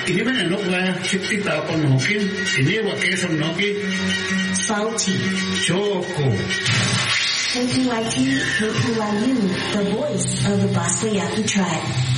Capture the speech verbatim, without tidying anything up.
Ini mana nok wa fifty tapon hokin. Ini wa kesam noki. Salty. Choco. K P Y T, K P Y U, the voice of the Basquiat tribe.